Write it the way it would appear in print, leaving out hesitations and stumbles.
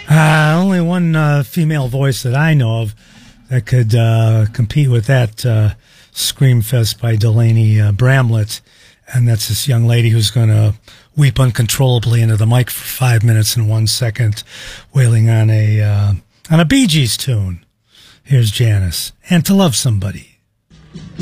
Only one female voice that I know of that could compete with that Scream Fest by Delaney Bramlett, and that's this young lady who's going to weep uncontrollably into the mic for 5 minutes and 1 second, wailing on a Bee Gees tune. Here's Janice, and To Love Somebody.